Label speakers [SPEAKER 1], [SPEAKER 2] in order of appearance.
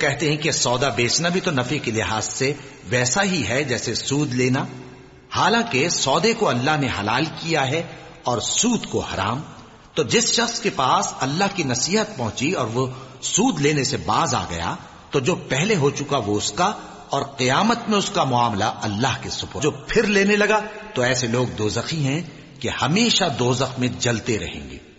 [SPEAKER 1] कहते हैं कि सौदा बेचना भी तो नफे के लिहाज से वैसा ही है जैसे सूद लेना। हालांकि सौदे को अल्लाह ने हलाल किया है और सूद को हराम। तो जिस शख्स के पास अल्लाह की नसीहत पहुंची और वो सूद लेने से बाज आ गया, तो जो पहले हो चुका वो उसका, और क़यामत में उसका मामला अल्लाह के सुपुर्द। जो फिर लेने लगा तो ऐसे लोग दोज़खी हैं कि हमेशा दोज़ख में जलते रहेंगे।